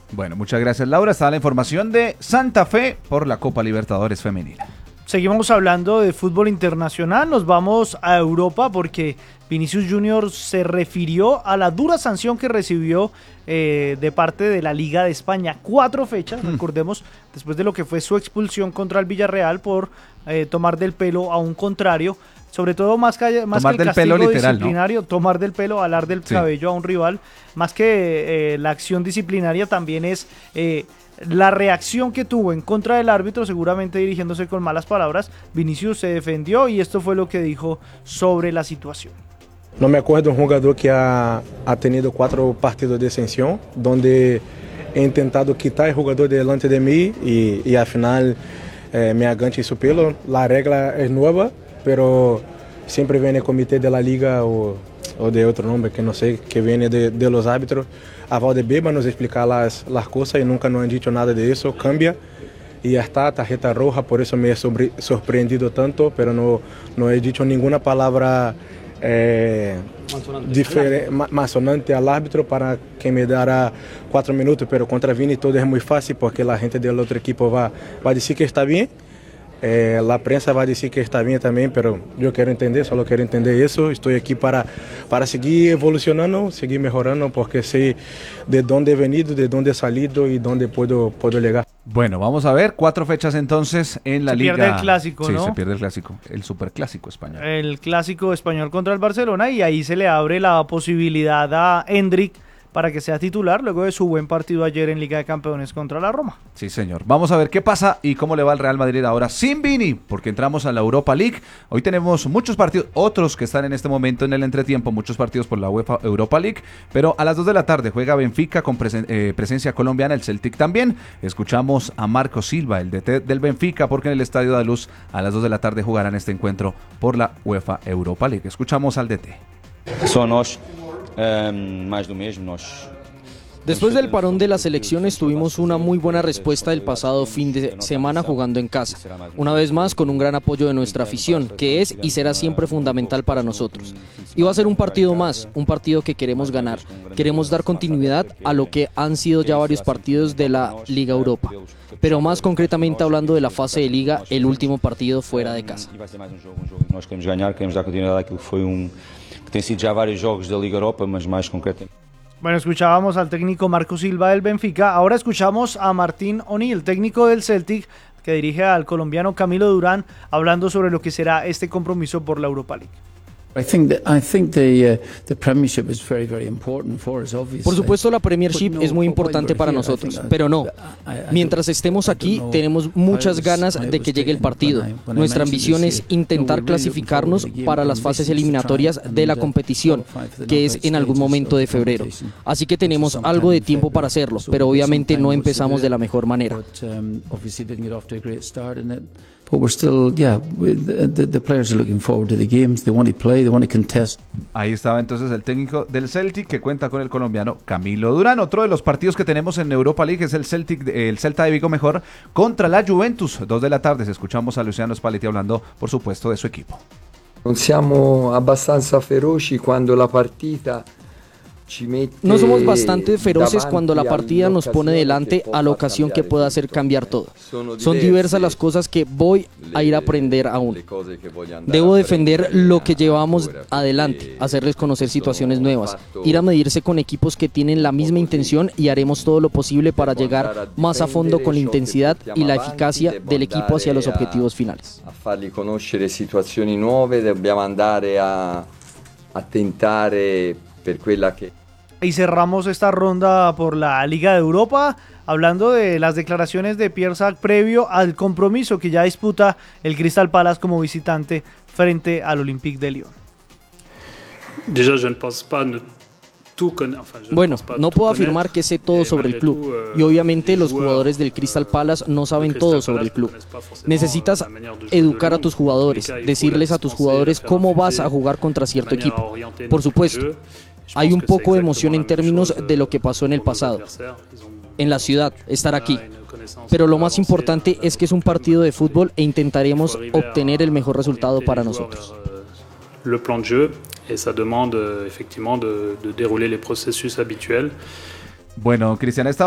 Bueno, muchas gracias, Laura. Está la información de Santa Fe por la Copa Libertadores Femenina. Seguimos hablando de fútbol internacional, nos vamos a Europa porque Vinicius Junior se refirió a la dura sanción que recibió de parte de la Liga de España. 4 fechas, recordemos, después de lo que fue su expulsión contra el Villarreal por tomar del pelo a un contrario. Sobre todo más que el castigo disciplinario, ¿no? Tomar del pelo, alar del cabello a un rival, más que la acción disciplinaria también es la reacción que tuvo en contra del árbitro, seguramente dirigiéndose con malas palabras. Vinicius se defendió y esto fue lo que dijo sobre la situación. No me acuerdo de un jugador que ha tenido 4 partidos de sanción, donde he intentado quitar el jugador delante de mí y al final me aganché su pelo. La regla es nueva, pero siempre viene el comité de la liga o de otro nombre que no sé, que viene de los árbitros a Valdebeba nos explicar las cosas y nunca nos han dicho nada de eso, cambia y ya está, tarjeta roja, por eso me he sorprendido tanto, pero no he dicho ninguna palabra masonante al árbitro para que me dará 4 minutos, pero contra Vini todo es muy fácil porque la gente del otro equipo va a decir que está bien. La prensa va a decir que está bien también, pero yo quiero entender, solo quiero entender eso. Estoy aquí para seguir evolucionando, seguir mejorando, porque sé de dónde he venido, de dónde he salido y dónde puedo llegar. Bueno, vamos a ver, 4 fechas entonces en la Liga. Se pierde el clásico, ¿no? Sí, se pierde el clásico, el superclásico español. El clásico español contra el Barcelona y ahí se le abre la posibilidad a Endrick para que sea titular luego de su buen partido ayer en Liga de Campeones contra la Roma. Sí, señor. Vamos a ver qué pasa y cómo le va al Real Madrid ahora sin Vini, porque entramos a la Europa League. Hoy tenemos muchos partidos, otros que están en este momento en el entretiempo, muchos partidos por la UEFA Europa League, pero a las 2 de la tarde juega Benfica con presencia colombiana, el Celtic también. Escuchamos a Marco Silva, el DT del Benfica, porque en el Estadio da Luz a las 2 de la tarde jugarán este encuentro por la UEFA Europa League. Escuchamos al DT. Más do mesmo, Después del parón de las elecciones tuvimos una muy buena respuesta el pasado fin de semana jugando en casa. Una vez más con un gran apoyo de nuestra afición, que es y será siempre fundamental para nosotros. Y va a ser un partido más, un partido que queremos ganar. Queremos dar continuidad a lo que han sido ya varios partidos de la Liga Europa. Pero más concretamente hablando de la fase de Liga, el último partido fuera de casa. Nós queremos ganhar, queremos dar continuidade àquilo que foi que tem sido já vários jogos da Liga Europa, mas mais concretamente. Bueno, escuchábamos al técnico Marco Silva del Benfica, ahora escuchamos a Martín O'Neill, técnico del Celtic, que dirige al colombiano Camilo Durán, hablando sobre lo que será este compromiso por la Europa League. Por supuesto, la Premiership es muy importante para nosotros, pero no. Mientras estemos aquí, tenemos muchas ganas de que llegue el partido. Nuestra ambición es intentar clasificarnos para las fases eliminatorias de la competición, que es en algún momento de febrero. Así que tenemos algo de tiempo para hacerlo, pero obviamente no empezamos de la mejor manera. But we're still, the players are looking forward to the games. They want to play, they want to contest. Ahí estaba entonces el técnico del Celtic que cuenta con el colombiano Camilo Durán. Otro de los partidos que tenemos en Europa League es el Celta de Vigo mejor contra la Juventus. 2 de la tarde. Escuchamos a Luciano Spalletti hablando, por supuesto, de su equipo. Non siamo abbastanza feroci quando la partita. No somos bastante feroces cuando la partida nos pone delante a la ocasión que pueda hacer cambiar todo. Son diversas las cosas que voy a ir a aprender aún. Debo defender lo que llevamos adelante, hacerles conocer situaciones nuevas, ir a medirse con equipos que tienen la misma intención y haremos todo lo posible para llegar más a fondo con la intensidad y la eficacia del equipo hacia los objetivos finales. A fargli conoscere situazioni nuove, dobbiamo andare a tentare per quella che. Y cerramos esta ronda por la Liga de Europa, hablando de las declaraciones de Pierre Sac previo al compromiso que ya disputa el Crystal Palace como visitante frente al Olympique de Lyon. Bueno, no puedo afirmar que sé todo sobre el club y obviamente los jugadores del Crystal Palace no saben todo sobre el club. Necesitas educar a tus jugadores, decirles a tus jugadores cómo vas a jugar contra cierto equipo. Por supuesto, hay un poco de emoción en términos de lo que pasó en el pasado, en la ciudad, estar aquí. Pero lo más importante es que es un partido de fútbol e intentaremos obtener el mejor resultado para nosotros. Le plan de jeu et ça demande effectivement de dérouler les processus habituels. Bueno, Cristian,